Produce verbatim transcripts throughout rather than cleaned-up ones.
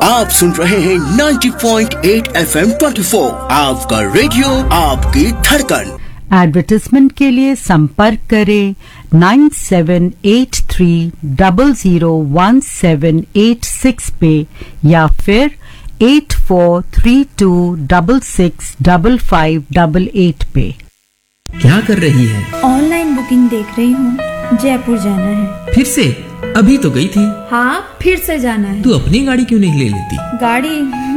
आप सुन रहे हैं नब्बे पॉइंट आठ एफ एम चौबीस, आपका रेडियो आपकी धड़कन। एडवर्टाइजमेंट के लिए संपर्क करें nine seven eight three double zero one seven eight six पे या फिर eight four three to double six double five double eight पे। क्या कर रही है? ऑनलाइन बुकिंग देख रही हूँ, जयपुर जाना है। फिर से? अभी तो गई थी। हाँ, फिर से जाना है। तू अपनी गाड़ी क्यों नहीं ले लेती? गाड़ी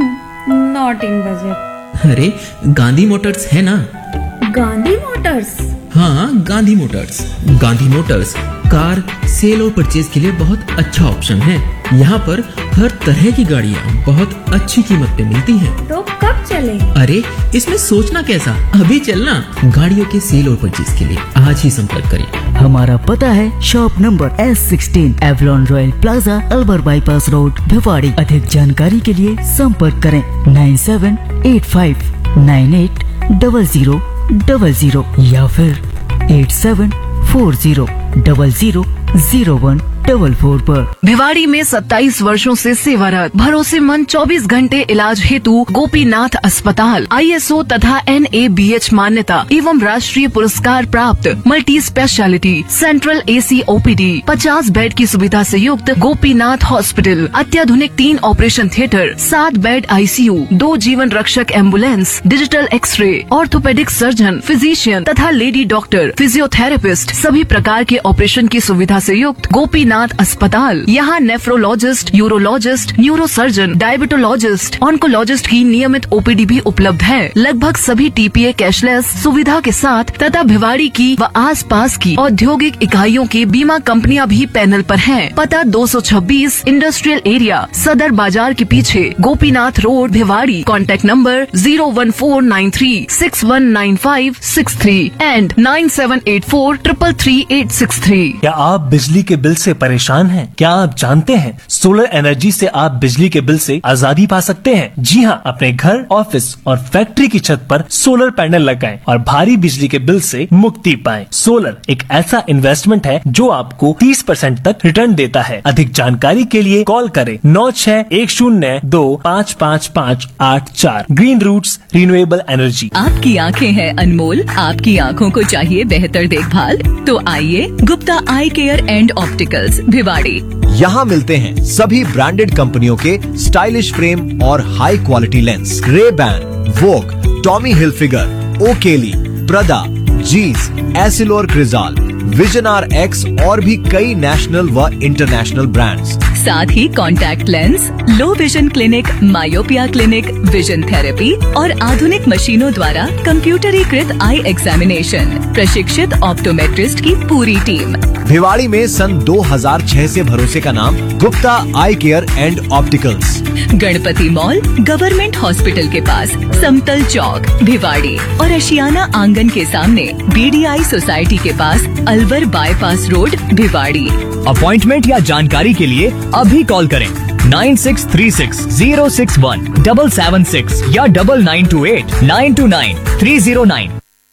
नॉट इन बजट। अरे गांधी मोटर्स है ना। गांधी मोटर्स? हाँ, Gandhi Motors. Gandhi Motors car cell और परचेज के लिए बहुत अच्छा ऑप्शन है। यहाँ पर हर तरह की गाड़ियाँ बहुत अच्छी कीमत पे मिलती हैं। तो कब चले? अरे इसमें सोचना कैसा, अभी चलना। गाड़ियों के सेल और परचेज के लिए आज ही संपर्क करें। हमारा पता है shop number S sixteen Avalon royal plaza अल्बर bypass road Bhiwadi. अधिक जानकारी के लिए संपर्क करें nine seven eight five nine eight double zero double zero या फिर eight seven four zero double zero zero one double four पर। भिवाड़ी में सत्ताईस वर्षों से सेवारत भरोसेमंद चौबीस घंटे इलाज हेतु गोपीनाथ अस्पताल आई एस ओ तथा एन ए बी एच मान्यता एवं राष्ट्रीय पुरस्कार प्राप्त मल्टी स्पेशलिटी सेंट्रल ए सी ओ पी डी पचास बेड की सुविधा से युक्त गोपीनाथ हॉस्पिटल, अत्याधुनिक तीन ऑपरेशन थिएटर, सात बेड आई सी यू, दो जीवन रक्षक ambulance, digital x ray, orthopaedic surgeon, physician तथा लेडी डॉक्टर, फिजियोथेरेपिस्ट, सभी प्रकार के ऑपरेशन की सुविधा से युक्त गोपीनाथ अस्पताल। यहाँ nephrologist, urologist, neurosurgeon, diabetologist, oncologist की नियमित ओ पी डी भी उपलब्ध है। लगभग सभी टी पी ए कैशलेस सुविधा के साथ तथा भिवाड़ी की व आसपास की औद्योगिक इकाइयों की बीमा कंपनियां भी पैनल पर हैं। पता दो सौ छब्बीस इंडस्ट्रियल एरिया, सदर बाजार के पीछे, Gopinath road, Bhiwadi. Contact number zero one four nine three six one nine five six three and nine seven eight four triple three eight six three. क्या आप बिजली के बिल से परेशान हैं? क्या आप जानते हैं सोलर एनर्जी से आप बिजली के बिल से आजादी पा सकते हैं? जी हाँ, अपने घर, ऑफिस और फैक्ट्री की छत पर सोलर पैनल लगाएं और भारी बिजली के बिल से मुक्ति पाएं। सोलर एक ऐसा इन्वेस्टमेंट है जो आपको तीस परसेंट तक रिटर्न देता है। अधिक जानकारी के लिए कॉल करें नौ छह एक शून्य दो पाँच पाँच पाँच आठ चार। Green roots renewable energy. आपकी आँखें हैं अनमोल, आपकी आँखों को चाहिए बेहतर देखभाल, तो आइए गुप्ता आई केयर एंड ऑप्टिकल्स भिवाड़ी। यहाँ मिलते हैं सभी ब्रांडेड कंपनियों के स्टाइलिश फ्रेम और high quality lens. Ray Ban, Vogue, Tommy Hilfiger, ओकेली, Prada, जीज, एसिलोर Crizal, vision are x और भी कई नेशनल व इंटरनेशनल ब्रांड्स। साथ ही contact lens, low vision clinic, myopia clinic, vision therapy और आधुनिक मशीनों द्वारा कंप्यूटरीकृत आई एग्जामिनेशन, प्रशिक्षित ऑप्टोमेट्रिस्ट की पूरी टीम। भिवाड़ी में सन दो हज़ार छह से भरोसे का नाम गुप्ता आई care and opticals. Ganpati mall, government hospital के पास, समतल चौक, भिवाड़ी और अशियाना आंगन के सामने, बी डी आई सोसाइटी के पास, Alwar bypass road, Bhiwadi. Appointment या जानकारी के लिए अभी कॉल करें nine six three six zero six one double seven six या double nine to eight nine to nine three zero nine.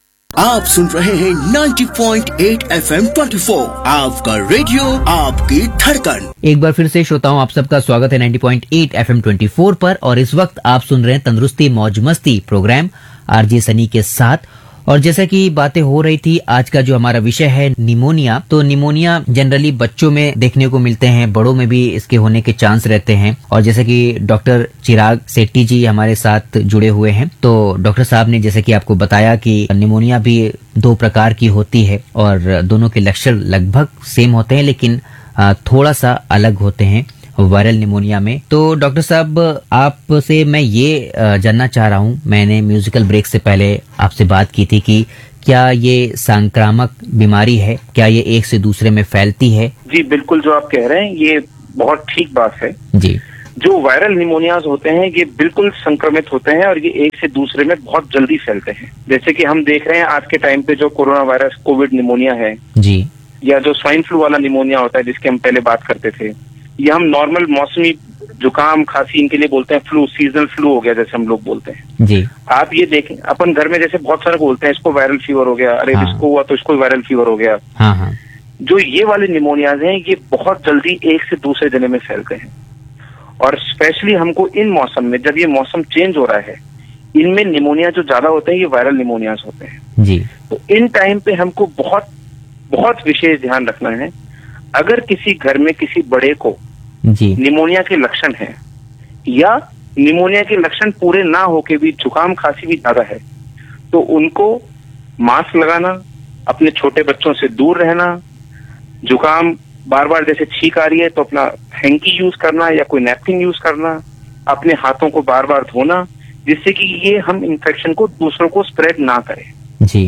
आप सुन रहे हैं नब्बे पॉइंट आठ एफ एम चौबीस, आपका रेडियो आपकी धड़कन। एक बार फिर से श्रोताओं, आप सबका स्वागत है नब्बे पॉइंट आठ एफ एम चौबीस पर और इस वक्त आप सुन रहे हैं तंदुरुस्ती मौज मस्ती प्रोग्राम आरजे सनी के साथ। और जैसा कि बातें हो रही थी, आज का जो हमारा विषय है निमोनिया। तो निमोनिया जनरली बच्चों में देखने को मिलते हैं, बड़ों में भी इसके होने के चांस रहते हैं। और जैसे कि डॉक्टर चिराग सेट्टी जी हमारे साथ जुड़े हुए हैं, तो डॉक्टर साहब ने जैसे कि आपको बताया कि निमोनिया भी दो प्रकार की होती है और दोनों के लक्षण लगभग सेम होते हैं, लेकिन थोड़ा सा अलग होते हैं वायरल निमोनिया में। तो डॉक्टर साहब, आपसे मैं ये जानना चाह रहा हूँ, मैंने म्यूजिकल ब्रेक से पहले आपसे बात की थी कि क्या ये संक्रामक बीमारी है, क्या ये एक से दूसरे में फैलती है? जी बिल्कुल, जो आप कह रहे हैं ये बहुत ठीक बात है जी। जो वायरल निमोनियाज होते हैं ये बिल्कुल संक्रमित होते हैं और ये एक से दूसरे में बहुत जल्दी फैलते हैं। जैसे कि हम देख रहे हैं आज के टाइम पे जो कोरोना वायरस कोविड निमोनिया है जी, या जो स्वाइन फ्लू वाला निमोनिया होता है जिसकी हम पहले बात करते थे, ये हम नॉर्मल मौसमी जुकाम खांसी इनके लिए बोलते हैं फ्लू, सीजनल फ्लू हो गया जैसे हम लोग बोलते हैं जी। आप ये देखें अपन घर में जैसे बहुत सारे बोलते हैं इसको वायरल फीवर हो गया, अरे हाँ। इसको हुआ तो इसको वायरल फीवर हो गया। हाँ हाँ। जो ये वाले निमोनियाज हैं ये बहुत जल्दी एक से दूसरे जने में फैलते हैं और स्पेशली हमको इन मौसम में, जब ये मौसम चेंज हो रहा है, इनमें निमोनिया जो ज्यादा होते हैं ये वायरल निमोनियाज होते हैं जी। तो इन टाइम पे हमको बहुत बहुत विशेष ध्यान रखना है। अगर किसी घर में किसी बड़े को जी निमोनिया के लक्षण है या निमोनिया के लक्षण पूरे ना होके भी जुकाम खांसी भी ज्यादा है, तो उनको मास्क लगाना, अपने छोटे बच्चों से दूर रहना, जुकाम बार बार जैसे छींक आ रही है तो अपना हैंकी यूज करना या कोई नैपकिन यूज करना, अपने हाथों को बार बार धोना, जिससे कि ये हम इन्फेक्शन को दूसरों को स्प्रेड ना करें जी।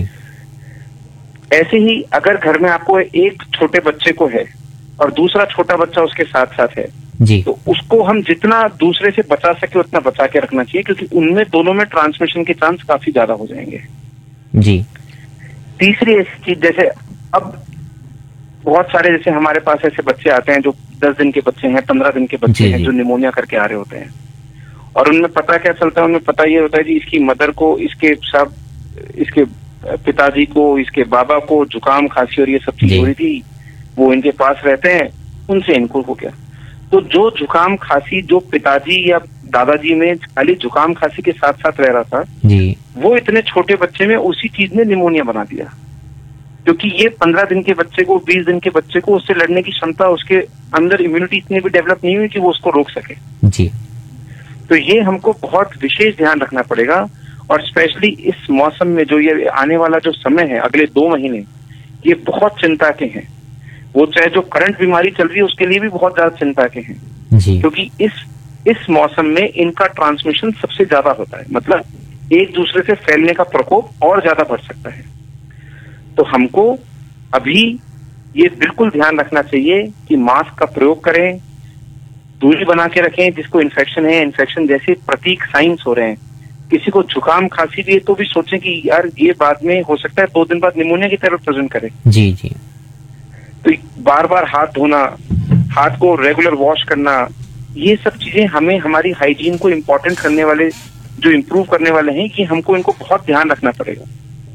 ऐसे ही अगर घर में आपको एक छोटे बच्चे को है और दूसरा छोटा बच्चा उसके साथ साथ है जी, तो उसको हम जितना दूसरे से बचा सके उतना बचा के रखना चाहिए, क्योंकि उनमें दोनों में ट्रांसमिशन के चांस काफी ज्यादा हो जाएंगे जी। तीसरी ऐसी चीज, जैसे अब बहुत सारे जैसे हमारे पास ऐसे बच्चे आते हैं जो दस दिन के बच्चे हैं, पंद्रह दिन के बच्चे हैं, जो निमोनिया करके आ रहे होते हैं, और उनमें पता क्या चलता है, उनमें पता ये होता है कि इसकी मदर को, इसके सब इसके पिताजी को, इसके बाबा को जुकाम खांसी और ये सब चीज हो रही थी, वो इनके पास रहते हैं, उनसे इनको हो गया। तो जो जुकाम खांसी जो पिताजी या दादाजी में खाली जुकाम खांसी के साथ साथ रह रहा था जी, वो इतने छोटे बच्चे में उसी चीज ने निमोनिया बना दिया, क्योंकि ये पंद्रह दिन के बच्चे को, बीस दिन के बच्चे को उससे लड़ने की क्षमता, उसके अंदर इम्यूनिटी इतनी भी डेवलप नहीं हुई कि वो उसको रोक सके जी। तो ये हमको बहुत विशेष ध्यान रखना पड़ेगा। और स्पेशली इस मौसम में जो ये आने वाला जो समय है, अगले दो महीने, ये बहुत चिंता के हैं। वो चाहे जो करंट बीमारी चल रही है उसके लिए भी बहुत ज्यादा चिंता के हैं जी। क्योंकि इस इस मौसम में इनका ट्रांसमिशन सबसे ज्यादा होता है, मतलब एक दूसरे से फैलने का प्रकोप और ज्यादा बढ़ सकता है। तो हमको अभी ये बिल्कुल ध्यान रखना चाहिए कि मास्क का प्रयोग करें, दूरी बना के रखें। जिसको इन्फेक्शन है, इन्फेक्शन जैसे प्रतीक साइंस हो रहे हैं, किसी को जुकाम खांसी भी है तो भी सोचें कि यार ये बाद में हो सकता है दो दिन बाद निमोनिया की तरफ प्रेजेंट करे। जी जी। तो बार बार हाथ धोना, हाथ को रेगुलर वॉश करना, ये सब चीजें हमें हमारी हाइजीन को इम्पोर्टेंट करने वाले, जो इम्प्रूव करने वाले हैं, कि हमको इनको बहुत ध्यान रखना पड़ेगा।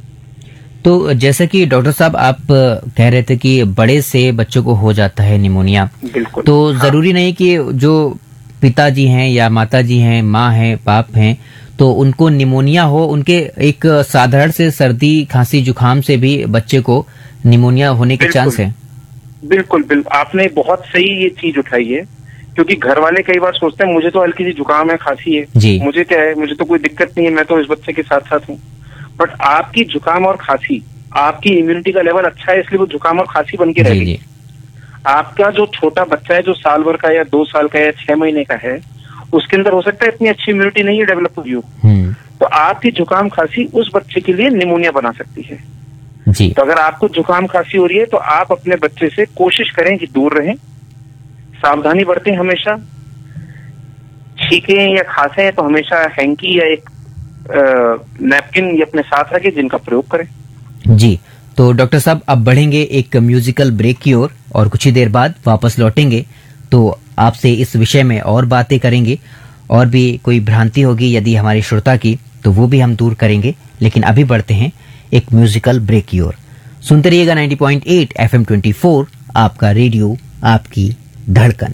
तो जैसा कि डॉक्टर साहब आप कह रहे थे कि बड़े से बच्चों को हो जाता है निमोनिया, बिल्कुल, तो जरूरी नहीं कि जो पिताजी हैं या माताजी हैं, माँ हैं, बाप हैं, तो उनको निमोनिया हो। उनके एक साधारण से सर्दी खांसी जुकाम से भी बच्चे को निमोनिया होने के चांस है। बिल्कुल बिल्कुल, आपने बहुत सही ये चीज उठाई है, क्योंकि घर वाले कई बार सोचते हैं मुझे तो हल्की सी जुकाम है, खांसी है, मुझे क्या है, मुझे तो कोई दिक्कत नहीं है, मैं तो इस बच्चे के साथ साथ हूँ। बट आपकी जुकाम और खांसी, आपकी इम्यूनिटी का लेवल अच्छा है, इसलिए वो जुकाम और खांसी बन के रहेगी। आपका जो छोटा बच्चा है, जो साल भर का या दो साल का या छह महीने का है, उसके अंदर हो सकता है इतनी अच्छी इम्यूनिटी नहीं है डेवलप हुई हो, तो आपकी जुकाम खांसी उस बच्चे के लिए निमोनिया बना सकती है जी। तो अगर आपको जुकाम खांसी हो रही है तो आप अपने बच्चे से कोशिश करें कि दूर रहें, सावधानी बरतें, हमेशा छींकें या खांसें तो हमेशा हैंकी या एक नैपकिन ये अपने साथ रखें, जिनका प्रयोग करें। जी। तो डॉक्टर साहब अब बढ़ेंगे एक म्यूजिकल ब्रेक की ओर, और कुछ ही देर बाद वापस लौटेंगे तो आपसे इस विषय में और बातें करेंगे, और भी कोई भ्रांति होगी यदि हमारी श्रोता की तो वो भी हम दूर करेंगे। लेकिन अभी बढ़ते हैं एक म्यूजिकल ब्रेक की ओर। सुनते रहिएगा ninety point eight F M twenty four, आपका रेडियो, आपकी धड़कन।